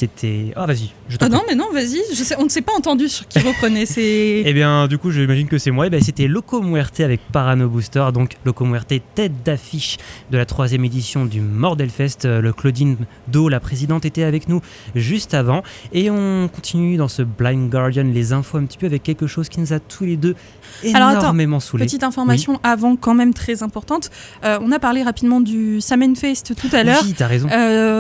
c'était... Ah, vas-y, je t'en prie. Non, mais non, vas-y. On ne s'est pas entendu sur qui reprenait. Eh bien, du coup, j'imagine que c'est moi. C'était Loco Muerte avec Parano Booster. Donc, Loco Muerte, tête d'affiche de la 3e édition du Mordelfest. Le Claudine Do, la présidente, était avec nous juste avant. Et on continue dans ce Blind Guardian, les infos un petit peu avec quelque chose qui nous a tous les deux énormément saoulés. Petite information avant, quand même très importante. On a parlé rapidement du Samenfest tout à l'heure. Oui, t'as raison.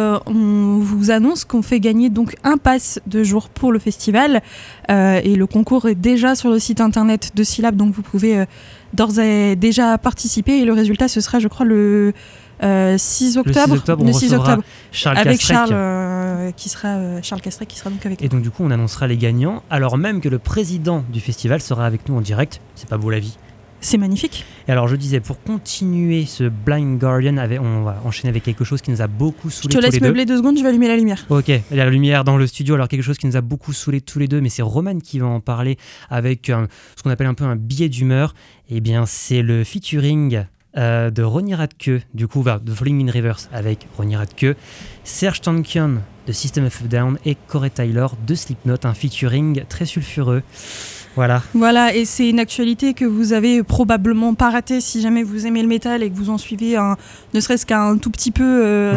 On vous annonce qu'on fait gagner donc un pass de jour pour le festival. Et le concours est déjà sur le site internet de Syllab, donc vous pouvez d'ores et déjà participer. Et le résultat, ce sera, je crois, le 6 octobre. Le 6 octobre, Charles avec Castrec. Charles Castrec qui sera donc avec nous. Et donc du coup on annoncera les gagnants alors même que le président du festival sera avec nous en direct. C'est pas beau la vie? C'est magnifique. Et alors je disais, pour continuer ce Blind Guardian, on va enchaîner avec quelque chose qui nous a beaucoup saoulés tous les deux. Je te laisse meubler 2 secondes, je vais allumer la lumière. Ok, il y a la lumière dans le studio. Alors quelque chose qui nous a beaucoup saoulés tous les deux, mais c'est Roman qui va en parler avec ce qu'on appelle un peu un billet d'humeur. Eh bien c'est le featuring de Ronnie Radke, du coup de Falling in Reverse avec Ronnie Radke, Serj Tankian de System of a Down et Corey Taylor de Slipknot, un featuring très sulfureux. Voilà, et c'est une actualité que vous avez probablement pas ratée si jamais vous aimez le métal et que vous en suivez ne serait-ce qu'un tout petit peu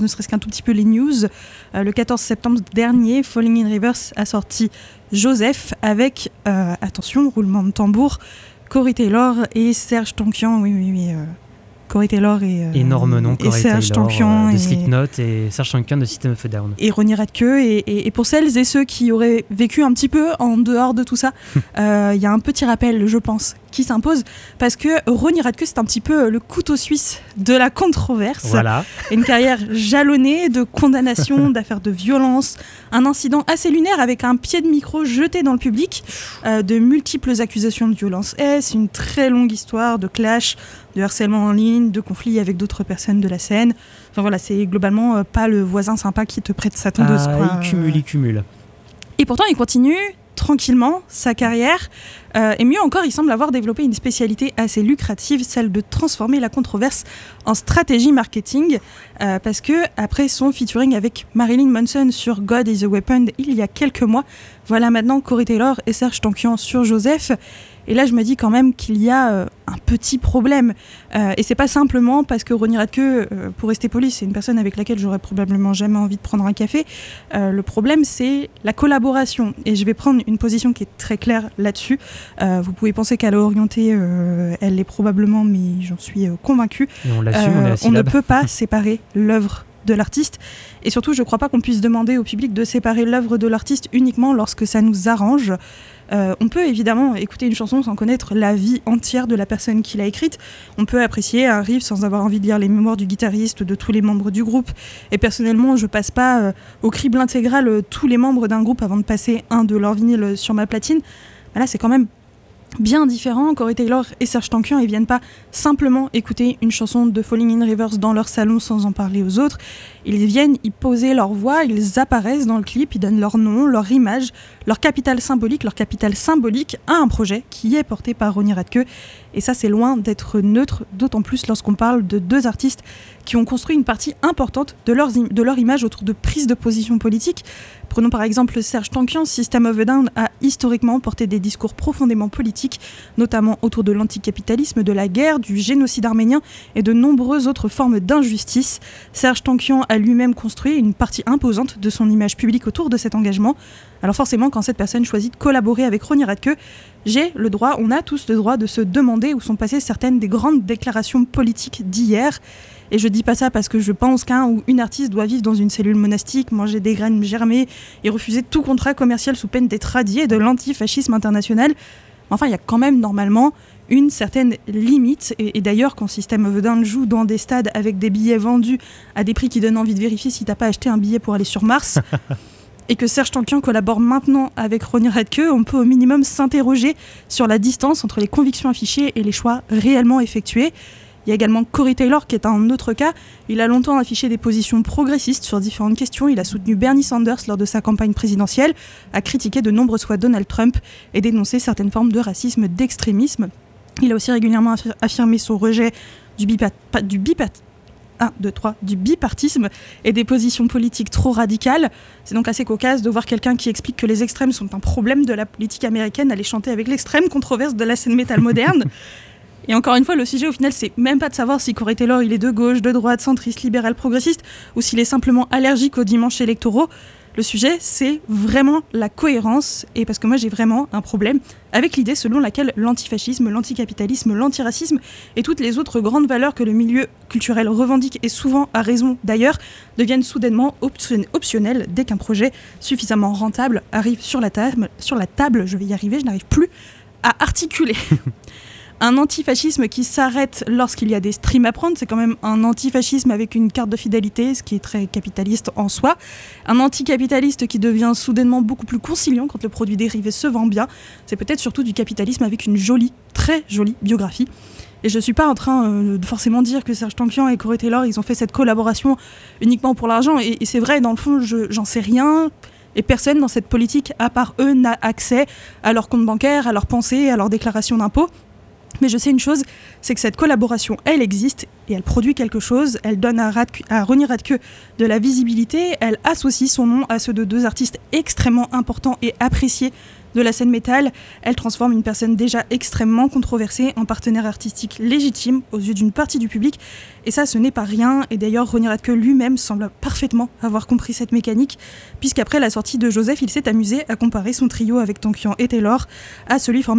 les news. Le 14 septembre dernier, Falling in Reverse a sorti Joseph avec, attention, roulement de tambour, Corey Taylor et Serj Tankian. Oui. Corey Taylor et énorme nom, Corey Serj Taylor Tankian de Slipknot et Serj Tankian de System of a Down. Et Ronnie Radke. Et pour celles et ceux qui auraient vécu un petit peu en dehors de tout ça, il y a un petit rappel, je pense, qui s'impose, parce que Ronnie Radke, c'est un petit peu le couteau suisse de la controverse. Voilà. Une carrière jalonnée de condamnations, d'affaires de violence, un incident assez lunaire avec un pied de micro jeté dans le public, de multiples accusations de violence S, une très longue histoire de clash, de harcèlement en ligne, de conflits avec d'autres personnes de la scène. Enfin voilà, c'est globalement pas le voisin sympa qui te prête sa tondeuse. Il cumule. Et pourtant, il continue tranquillement sa carrière. Et mieux encore, il semble avoir développé une spécialité assez lucrative, celle de transformer la controverse en stratégie marketing. Parce que après son featuring avec Marilyn Manson sur God is a Weapon il y a quelques mois, voilà maintenant Corey Taylor et Serj Tankian sur Joseph. Et là, je me dis quand même qu'il y a un petit problème. Et c'est pas simplement parce que Ronnie Radke, pour rester poli, c'est une personne avec laquelle j'aurais probablement jamais envie de prendre un café. Le problème, c'est la collaboration. Et je vais prendre une position qui est très claire là-dessus. Vous pouvez penser qu'elle est orientée, elle l'est probablement, mais j'en suis convaincue. Et on l'assume, on ne peut pas séparer l'œuvre de l'artiste. Et surtout, je ne crois pas qu'on puisse demander au public de séparer l'œuvre de l'artiste uniquement lorsque ça nous arrange. On peut évidemment écouter une chanson sans connaître la vie entière de la personne qui l'a écrite. On peut apprécier un riff sans avoir envie de lire les mémoires du guitariste, de tous les membres du groupe. Et personnellement, je passe pas au crible intégral tous les membres d'un groupe avant de passer un de leurs vinyles sur ma platine. Là, c'est quand même bien différent. Corey Taylor et Serj Tankian, ils viennent pas simplement écouter une chanson de Falling in Reverse dans leur salon sans en parler aux autres. Ils viennent y poser leur voix, ils apparaissent dans le clip, ils donnent leur nom, leur image, leur capital symbolique à un projet qui est porté par Ronnie Radke. Et ça, c'est loin d'être neutre, d'autant plus lorsqu'on parle de 2 artistes qui ont construit une partie importante de leur image autour de prises de position politique. Prenons par exemple Serj Tankian. System of a Down a historiquement porté des discours profondément politiques, notamment autour de l'anticapitalisme, de la guerre, du génocide arménien et de nombreuses autres formes d'injustice. Serj Tankian a lui-même construit une partie imposante de son image publique autour de cet engagement. Alors forcément, quand cette personne choisit de collaborer avec Ronnie Radke, on a tous le droit de se demander où sont passées certaines des grandes déclarations politiques d'hier. Et je dis pas ça parce que je pense qu'un ou une artiste doit vivre dans une cellule monastique, manger des graines germées et refuser tout contrat commercial sous peine d'être radié de l'antifascisme international. Enfin, il y a quand même normalement une certaine limite. Et d'ailleurs, quand System of a Down joue dans des stades avec des billets vendus à des prix qui donnent envie de vérifier si t'as pas acheté un billet pour aller sur Mars, et que Serj Tankian collabore maintenant avec Ronnie Radke, on peut au minimum s'interroger sur la distance entre les convictions affichées et les choix réellement effectués. Il y a également Corey Taylor qui est un autre cas. Il a longtemps affiché des positions progressistes sur différentes questions. Il a soutenu Bernie Sanders lors de sa campagne présidentielle, a critiqué de nombreuses fois Donald Trump et dénoncé certaines formes de racisme, d'extrémisme. Il a aussi régulièrement affirmé son rejet du du bipartisme et des positions politiques trop radicales. C'est donc assez cocasse de voir quelqu'un qui explique que les extrêmes sont un problème de la politique américaine aller chanter avec l'extrême controverse de la scène métal moderne. Et encore une fois, le sujet au final, c'est même pas de savoir si Corey Taylor il est de gauche, de droite, centriste, libéral, progressiste, ou s'il est simplement allergique aux dimanches électoraux. Le sujet, c'est vraiment la cohérence, et parce que moi j'ai vraiment un problème avec l'idée selon laquelle l'antifascisme, l'anticapitalisme, l'antiracisme et toutes les autres grandes valeurs que le milieu culturel revendique, et souvent à raison d'ailleurs, deviennent soudainement optionnelles dès qu'un projet suffisamment rentable arrive sur la table, je vais y arriver, je n'arrive plus à articuler. Un antifascisme qui s'arrête lorsqu'il y a des streams à prendre, c'est quand même un antifascisme avec une carte de fidélité, ce qui est très capitaliste en soi. Un anticapitaliste qui devient soudainement beaucoup plus conciliant quand le produit dérivé se vend bien. C'est peut-être surtout du capitalisme avec une jolie, très jolie biographie. Et je ne suis pas en train de forcément dire que Serj Tankian et Corey Taylor, ils ont fait cette collaboration uniquement pour l'argent. Et c'est vrai, dans le fond, j'en sais rien. Et personne dans cette politique, à part eux, n'a accès à leur compte bancaire, à leurs pensées, à leur déclaration d'impôts. Mais je sais une chose, c'est que cette collaboration, elle existe et elle produit quelque chose. Elle donne à Ronny Radke de la visibilité. Elle associe son nom à ceux de deux artistes extrêmement importants et appréciés de la scène métal. Elle transforme une personne déjà extrêmement controversée en partenaire artistique légitime aux yeux d'une partie du public. Et ça, ce n'est pas rien. Et d'ailleurs, Ronny Radke lui-même semble parfaitement avoir compris cette mécanique, puisqu'après la sortie de Joseph, il s'est amusé à comparer son trio avec Tankian et Taylor à celui formé